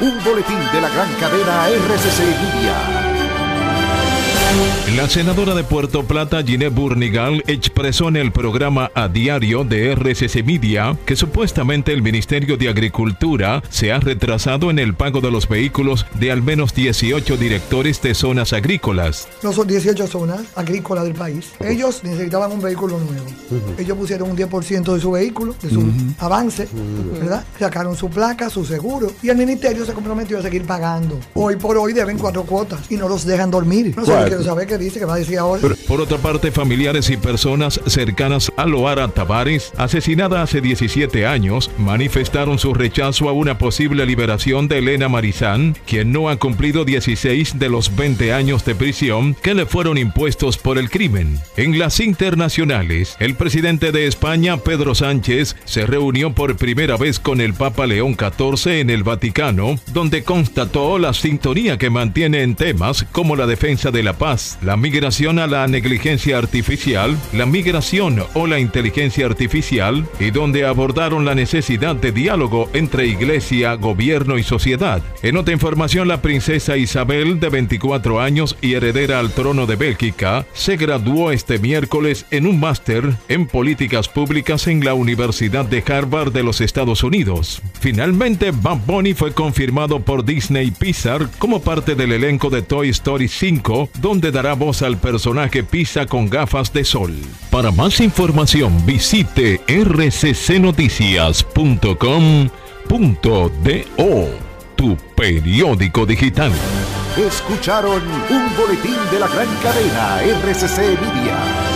Un boletín de la gran cadena RCC Media. La senadora de Puerto Plata, Ginette Burnigal, expresó en el programa A Diario de RCC Media que supuestamente el Ministerio de Agricultura se ha retrasado en el pago de los vehículos de al menos 18 directores de zonas agrícolas. No son 18 zonas agrícolas del país. Ellos necesitaban un vehículo nuevo. Ellos pusieron un 10% de su vehículo, de su avance, ¿verdad? Sacaron su placa, su seguro, y el ministerio se comprometió a seguir pagando. Hoy por hoy deben 4 cuotas y no los dejan dormir. No sé, quiero saber qué dice, qué va a decir ahora. Por otra parte, familiares y personas cercanas a Loara Tavares, asesinada hace 17 años, manifestaron su rechazo a una posible liberación de Elena Marizán, quien no ha cumplido 16 de los 20 años de prisión que le fueron impuestos por el crimen. En las internacionales, el presidente de España, Pedro Sánchez, se reunió por primera vez con el Papa León XIV en el Vaticano, donde constató la sintonía que mantiene en temas como la defensa de la paz, la migración a la negligencia artificial, la migración o la inteligencia artificial, y donde abordaron la necesidad de diálogo entre iglesia, gobierno y sociedad. En otra información, la princesa Isabel, de 24 años y heredera al trono de Bélgica, se graduó este miércoles en un máster en políticas públicas en la Universidad de Harvard de los Estados Unidos. Finalmente, Bad Bunny fue confirmado por Disney Pixar como parte del elenco de Toy Story 5, donde dará voz al personaje Pisa con gafas de sol. Para más información visite rccnoticias.com.do, tu periódico digital. Escucharon un boletín de la gran cadena RCC Media.